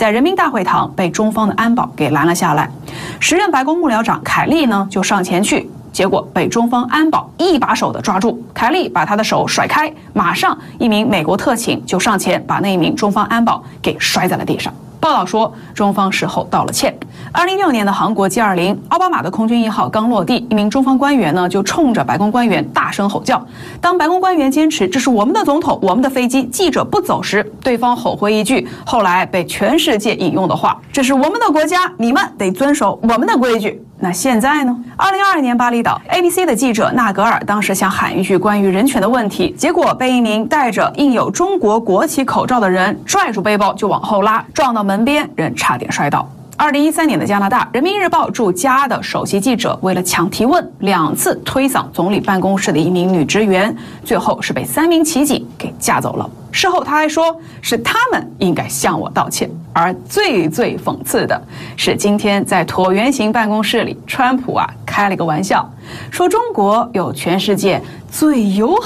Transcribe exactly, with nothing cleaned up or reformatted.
在人民大会堂被中方的安保给拦了下来。时任白宫幕僚长凯利呢就上前去，结果被中方安保一把手的抓住。凯利把他的手甩开，马上一名美国特勤就上前把那一名中方安保给摔在了地上。报道说，中方事后道了歉。二零一六年的韩国 G 二十，奥巴马的空军一号刚落地，一名中方官员呢就冲着白宫官员大声吼叫。当白宫官员坚持这是我们的总统、我们的飞机，记者不走时，对方吼回一句后来被全世界引用的话：这是我们的国家，你们得遵守我们的规矩。那现在呢？二零二二年巴厘岛 A B C 的记者纳格尔当时想喊一句关于人权的问题，结果被一名戴着印有中国国旗口罩的人拽住背包就往后拉，撞到门边，人差点摔倒。二零一三年的加拿大，人民日报驻加的首席记者为了抢提问，两次推搡总理办公室的一名女职员，最后是被三名骑警给架走了。事后他还说，是他们应该向我道歉。而最最讽刺的是，今天在椭圆形办公室里，川普啊开了个玩笑，说中国有全世界最友